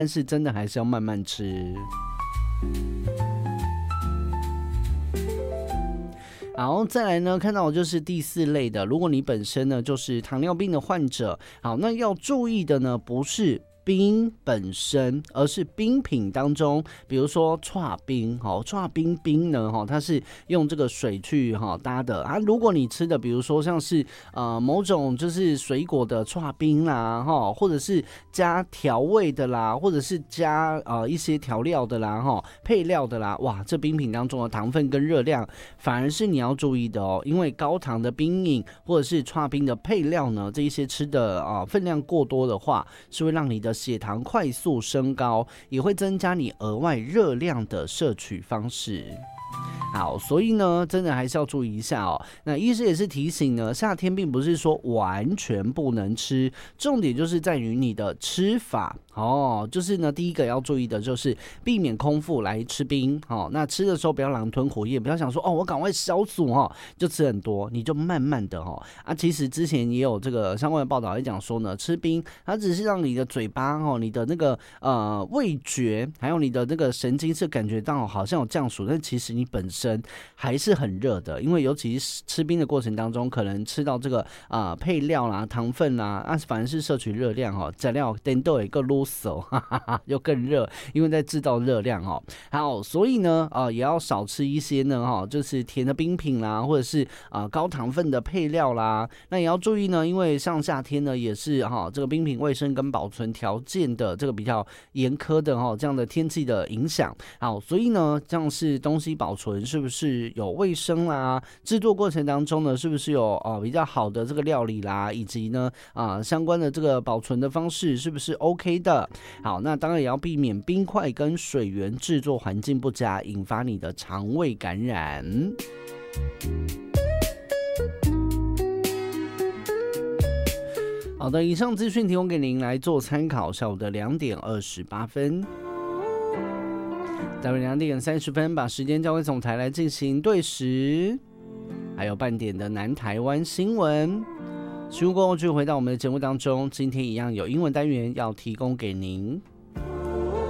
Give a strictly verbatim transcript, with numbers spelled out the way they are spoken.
但是真的还是要慢慢吃。好，再来呢，看到的就是第四类的，如果你本身呢就是糖尿病的患者，好，那要注意的呢不是冰本身，而是冰品当中，比如说剉冰，好，剉冰冰呢，哈，它是用这个水去哈搭的啊。如果你吃的，比如说像是呃某种就是水果的剉冰啦，哈，或者是加调味的啦，或者是加呃一些调料的啦，哈，配料的啦，哇，这冰品当中的糖分跟热量反而是你要注意的哦，因为高糖的冰饮或者是剉冰的配料呢，这一些吃的啊、呃、分量过多的话，是会让你的血糖快速升高，也会增加你额外热量的摄取方式。好，所以呢，真的还是要注意一下哦。那医师也是提醒呢，夏天并不是说完全不能吃，重点就是在于你的吃法哦。就是呢，第一个要注意的就是避免空腹来吃冰哦。那吃的时候不要狼吞虎咽，不要想说哦，我赶快消暑哦，就吃很多，你就慢慢的哦。啊，其实之前也有这个相关的报道在讲说呢，吃冰它只是让你的嘴巴哦，你的那个呃味觉，还有你的那个神经是感觉到好像有降暑，但其实你本身还是很热的，因为尤其是吃冰的过程当中，可能吃到这个啊、呃、配料啦、糖分啦，啊反而是摄取热量哦，材料等都有一个啰嗦，哈哈哈，又更热，因为在制造热量哦。好，所以呢，呃，也要少吃一些呢，哈、哦，就是甜的冰品啦，或者是啊、呃、高糖分的配料啦。那也要注意呢，因为上夏天呢也是哈、哦、这个冰品卫生跟保存条件的这个比较严苛的哈、哦、这样的天气的影响。好，所以呢，这样是东西保存是不是有卫生啦？制作过程当中呢，是不是有呃比较好的这个料理啦，以及呢啊、呃、相关的这个保存的方式是不是 OK 的？好，那当然也要避免冰块跟水源制作环境不佳，引发你的肠胃感染。好的，以上资讯提供给您来做参考。下午的两点二十八分。待会两点三十分，把时间交给总台来进行对时，还有半点的南台湾新闻。新闻过后就回到我们的节目当中，今天一样有英文单元要提供给您。